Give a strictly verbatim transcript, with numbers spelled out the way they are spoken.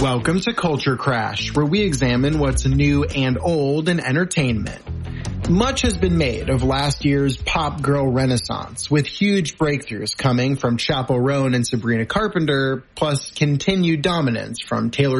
Welcome to Culture Crash, where we examine what's new and old in entertainment. Much has been made of last year's pop girl renaissance, with huge breakthroughs coming from Chappell Roan and Sabrina Carpenter, plus continued dominance from Taylor